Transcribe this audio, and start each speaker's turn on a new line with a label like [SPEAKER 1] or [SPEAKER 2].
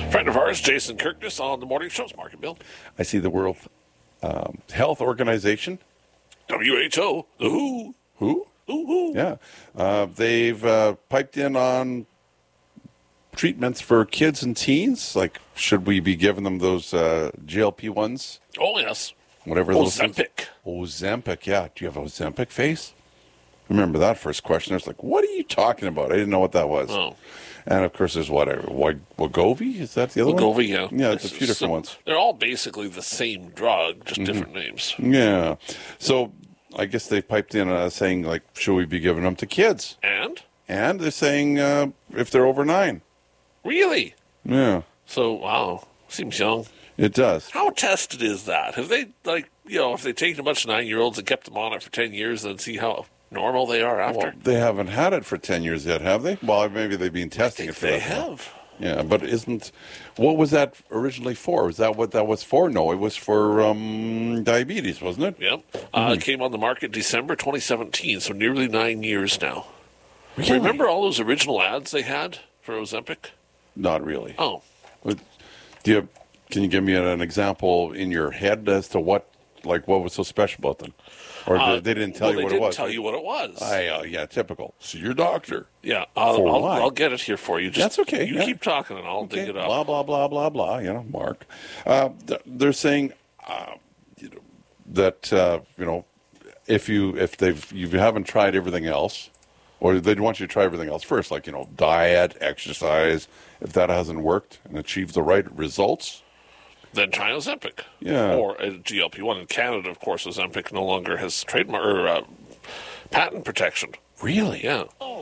[SPEAKER 1] Friend of ours, Jason Kirkness, on the morning show's Market Bill.
[SPEAKER 2] I see the World Health Organization.
[SPEAKER 1] WHO, the WHO.
[SPEAKER 2] Who?
[SPEAKER 1] WHO.
[SPEAKER 2] Yeah. They've piped in on treatments for kids and teens. Like, should we be giving them those GLP-1s?
[SPEAKER 1] Oh, yes.
[SPEAKER 2] Whatever those things.
[SPEAKER 1] Ozempic.
[SPEAKER 2] Ozempic, yeah. Do you have Ozempic face? Remember that first question? I was like, what are you talking about? I didn't know what that was.
[SPEAKER 1] Oh.
[SPEAKER 2] And, of course, there's Wegovy? Is that the other one?
[SPEAKER 1] Wegovy, yeah.
[SPEAKER 2] Yeah, it's a few different ones.
[SPEAKER 1] They're all basically the same drug, just different names.
[SPEAKER 2] Yeah. So I guess they piped in saying, like, should we be giving them to kids?
[SPEAKER 1] And?
[SPEAKER 2] And they're saying if they're over 9.
[SPEAKER 1] Really?
[SPEAKER 2] Yeah,
[SPEAKER 1] So, wow. Seems young.
[SPEAKER 2] it does.
[SPEAKER 1] How tested is that? Have they, if they taken a bunch of 9-year-olds and kept them on it for 10 years and see how normal they are after?
[SPEAKER 2] Well, they haven't had it for 10 years yet, have they? Well, maybe they've been testing
[SPEAKER 1] I
[SPEAKER 2] it
[SPEAKER 1] think
[SPEAKER 2] for
[SPEAKER 1] they
[SPEAKER 2] that long.
[SPEAKER 1] have.
[SPEAKER 2] Yeah, but what was that originally for? Was that what that was for? No, it was for diabetes, wasn't it?
[SPEAKER 1] Yep. It came on the market December 2017, so nearly 9 years now.
[SPEAKER 2] Really?
[SPEAKER 1] Remember all those original ads they had for Ozempic?
[SPEAKER 2] Not really.
[SPEAKER 1] Oh,
[SPEAKER 2] Can you give me an example in your head as to what was so special about them? Or they didn't tell you what it was?
[SPEAKER 1] They didn't tell you what it was.
[SPEAKER 2] Yeah, typical. See your doctor.
[SPEAKER 1] Yeah,
[SPEAKER 2] For why?
[SPEAKER 1] I'll get it here for you.
[SPEAKER 2] That's okay,
[SPEAKER 1] You
[SPEAKER 2] yeah.
[SPEAKER 1] keep talking and I'll dig it up.
[SPEAKER 2] Blah, blah, blah, blah, blah, Mark. They're saying that, if you haven't tried everything else, or they'd want you to try everything else first, like, diet, exercise, if that hasn't worked and achieved the right results.
[SPEAKER 1] Then try Ozempic.
[SPEAKER 2] Yeah.
[SPEAKER 1] Or a GLP-1. In Canada, of course, Ozempic no longer has trademark or patent protection.
[SPEAKER 2] Really?
[SPEAKER 1] Yeah.